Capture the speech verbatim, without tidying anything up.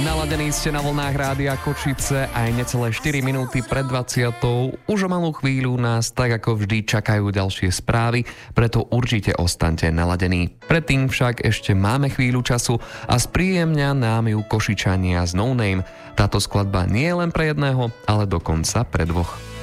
Naladení ste na vlnách Rádia Košice aj necelé štyri minúty pred dvadsiatou. Už o malú chvíľu nás tak ako vždy čakajú ďalšie správy, preto určite ostaňte naladení. Predtým však ešte máme chvíľu času a spríjemňa nám ju Košičania z No Name. Táto skladba nie je len pre jedného, ale dokonca pre dvoch.